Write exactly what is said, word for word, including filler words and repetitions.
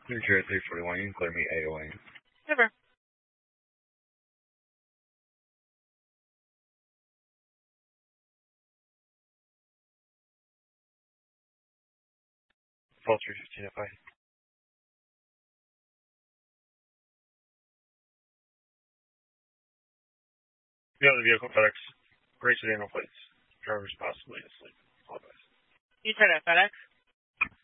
New Jersey three forty-one, you can clear me A O A. Never. Fall three fifteen F I. The other vehicle, FedEx. Gray sedan, no plates. Driver's possibly asleep. All best. You said at FedEx?